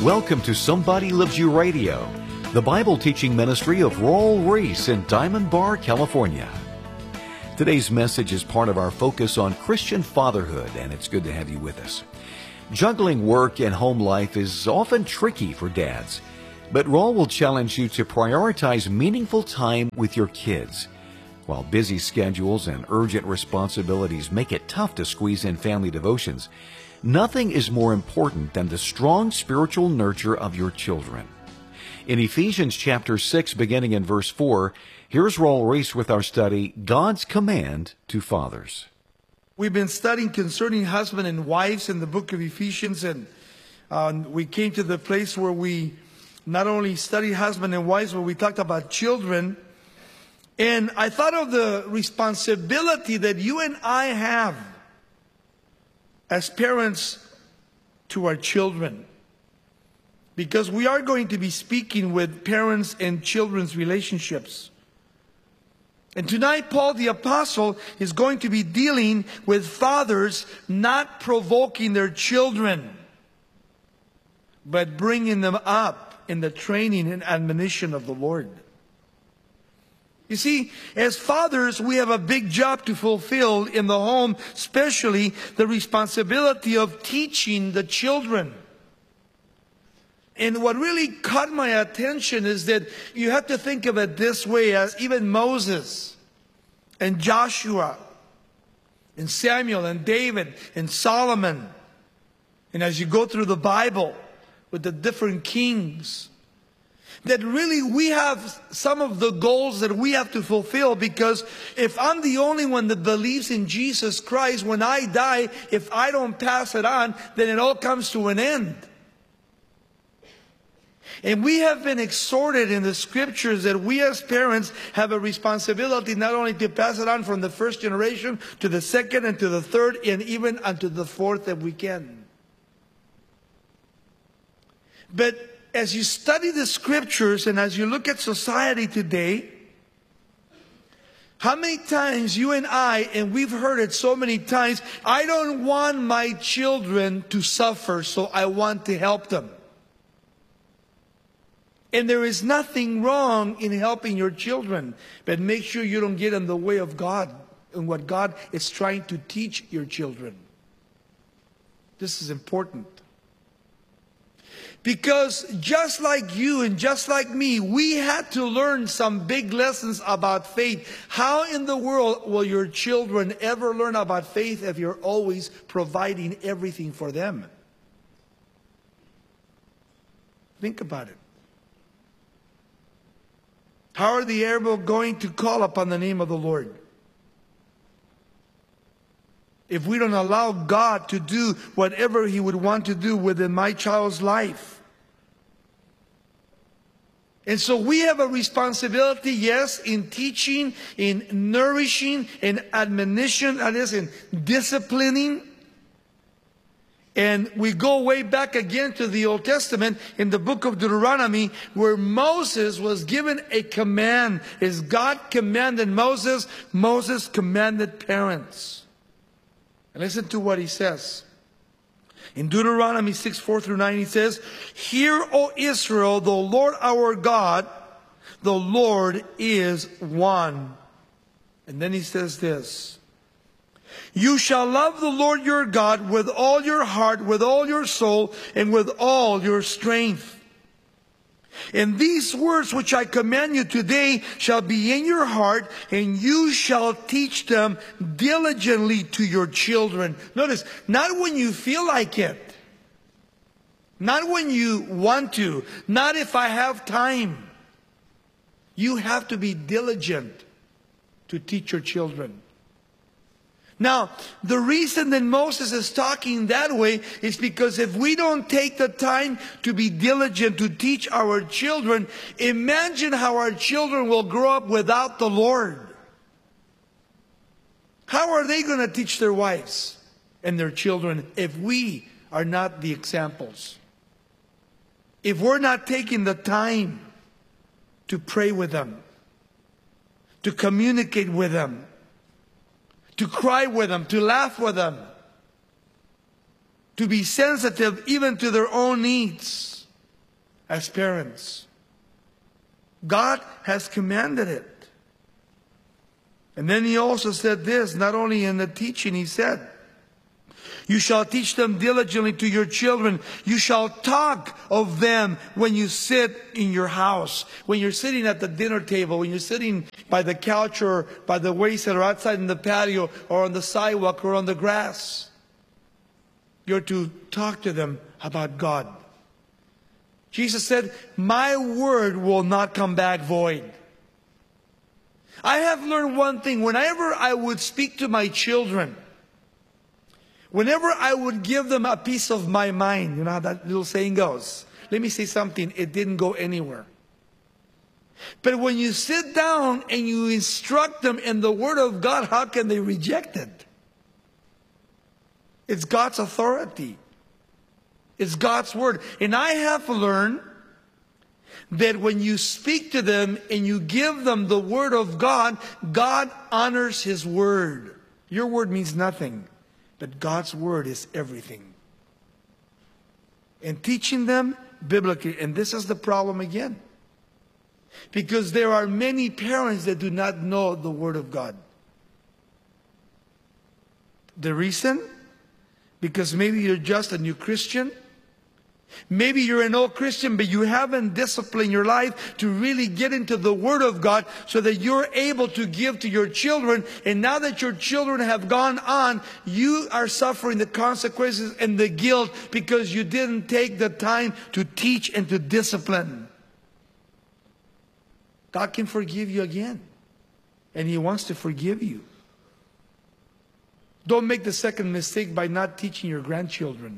Welcome to Somebody Loves You Radio, the Bible teaching ministry of Raul Ries in Diamond Bar, California. Today's message is part of our focus on Christian fatherhood, and it's good to have you with us. Juggling work and home life is often tricky for dads, but Raul will challenge you to prioritize meaningful time with your kids. While busy schedules and urgent responsibilities make it tough to squeeze in family devotions, nothing is more important than the strong spiritual nurture of your children. In Ephesians chapter 6, beginning in verse 4, here's Raul Ries with our study, God's Command to Fathers. We've been studying concerning husband and wives in the book of Ephesians, and we came to the place where we not only studied husband and wives, but we talked about children. And I thought of the responsibility that you and I have as parents to our children, because we are going to be speaking with parents and children's relationships. And tonight, Paul the Apostle is going to be dealing with fathers not provoking their children, but bringing them up in the training and admonition of the Lord. You see, as fathers, we have a big job to fulfill in the home, especially the responsibility of teaching the children. And what really caught my attention is that you have to think of it this way, as even Moses and Joshua and Samuel and David and Solomon, and as you go through the Bible with the different kings, that really we have some of the goals that we have to fulfill, because if I'm the only one that believes in Jesus Christ, when I die, if I don't pass it on, then it all comes to an end. And we have been exhorted in the scriptures that we as parents have a responsibility not only to pass it on from the first generation to the second and to the third and even unto the fourth if we can. But as you study the scriptures and as you look at society today, how many times you and I, and we've heard it so many times, I don't want my children to suffer, so I want to help them. And there is nothing wrong in helping your children, but make sure you don't get in the way of God and what God is trying to teach your children. This is important. Because just like you and just like me, we had to learn some big lessons about faith. How in the world will your children ever learn about faith if you're always providing everything for them? Think about it. How are they ever going to call upon the name of the Lord if we don't allow God to do whatever He would want to do within my child's life? And so we have a responsibility, yes, in teaching, in nourishing, in admonition, that is, in disciplining. And we go way back again to the Old Testament in the book of Deuteronomy, where Moses was given a command. As God commanded Moses, Moses commanded parents. And listen to what he says. In Deuteronomy 6, 4 through 9, he says, "Hear, O Israel, the Lord our God, the Lord is one." And then he says this, "You shall love the Lord your God with all your heart, with all your soul, and with all your strength. And these words which I command you today shall be in your heart, and you shall teach them diligently to your children." Notice, not when you feel like it, not when you want to, not if I have time. You have to be diligent to teach your children. Now, the reason that Moses is talking that way is because if we don't take the time to be diligent to teach our children, imagine how our children will grow up without the Lord. How are they going to teach their wives and their children if we are not the examples? If we're not taking the time to pray with them, to communicate with them, to cry with them, to laugh with them, to be sensitive even to their own needs. as parents. God has commanded it. And then he also said this, not only in the teaching, he said, you shall teach them diligently to your children. You shall talk of them when you sit in your house, when you're sitting at the dinner table, when you're sitting by the couch or by the wayside or outside in the patio or on the sidewalk or on the grass. You're to talk to them about God. Jesus said, my word will not come back void. I have learned one thing. Whenever I would speak to my children, whenever I would give them a piece of my mind, you know how that little saying goes. Let me say something, it didn't go anywhere. But when you sit down and you instruct them in the Word of God, how can they reject it? It's God's authority. It's God's Word. And I have learned that when you speak to them and you give them the Word of God, God honors His Word. Your word means nothing, but God's Word is everything. And teaching them biblically, and this is the problem again, because there are many parents that do not know the Word of God. The reason? Because maybe you're just a new Christian. Maybe you're an old Christian, but you haven't disciplined your life to really get into the Word of God so that you're able to give to your children. And now that your children have gone on, you are suffering the consequences and the guilt because you didn't take the time to teach and to discipline. God can forgive you again. And He wants to forgive you. Don't make the second mistake by not teaching your grandchildren.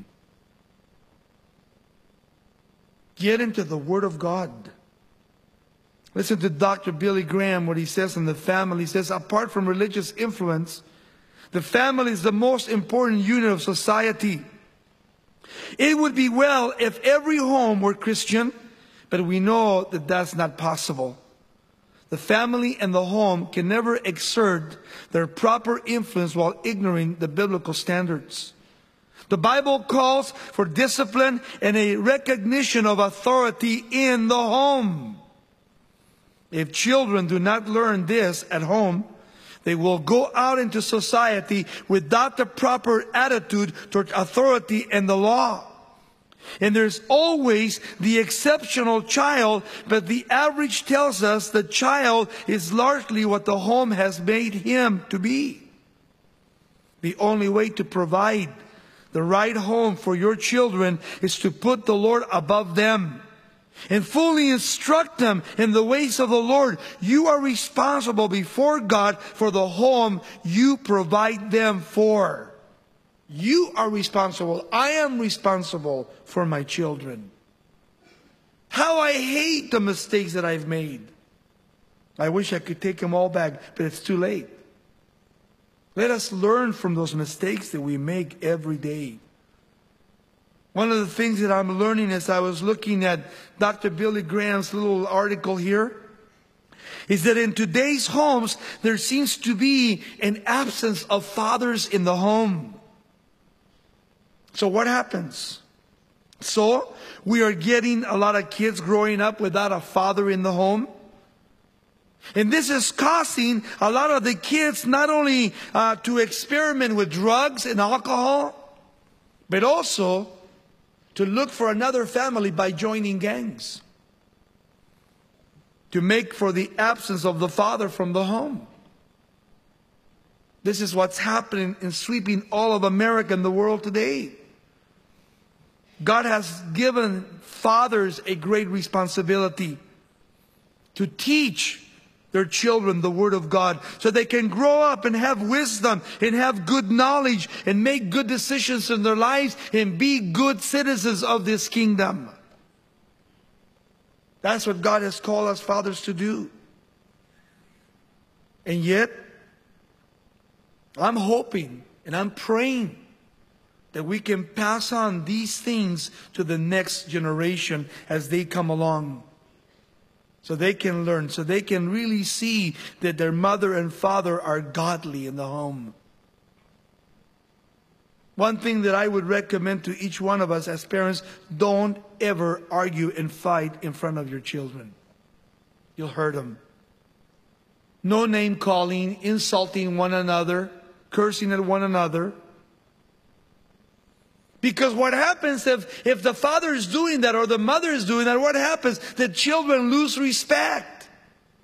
Get into the Word of God. Listen to Dr. Billy Graham, what he says in the family. He says, apart from religious influence, the family is the most important unit of society. It would be well if every home were Christian, but we know that that's not possible. The family and the home can never exert their proper influence while ignoring the biblical standards. The Bible calls for discipline and a recognition of authority in the home. If children do not learn this at home, they will go out into society without the proper attitude toward authority and the law. And there's always the exceptional child, but the average tells us the child is largely what the home has made him to be. The only way to provide the right home for your children is to put the Lord above them and fully instruct them in the ways of the Lord. You are responsible before God for the home you provide them for. You are responsible. I am responsible for my children. How I hate the mistakes that I've made. I wish I could take them all back, but it's too late. Let us learn from those mistakes that we make every day. One of the things that I'm learning as I was looking at Dr. Billy Graham's little article here is that in today's homes, there seems to be an absence of fathers in the home. So what happens? So we are getting a lot of kids growing up without a father in the home. And this is causing a lot of the kids not only to experiment with drugs and alcohol, but also to look for another family by joining gangs. To make for the absence of the father from the home. This is what's happening and sweeping all of America and the world today. God has given fathers a great responsibility to teach their children the Word of God so they can grow up and have wisdom and have good knowledge and make good decisions in their lives and be good citizens of this kingdom. That's what God has called us fathers to do. And yet, I'm hoping and I'm praying that we can pass on these things to the next generation as they come along. So they can learn, so they can really see that their mother and father are godly in the home. One thing that I would recommend to each one of us as parents, don't ever argue and fight in front of your children. You'll hurt them. No name calling, insulting one another, cursing at one another. Because what happens if the father is doing that or the mother is doing that, what happens? The children lose respect.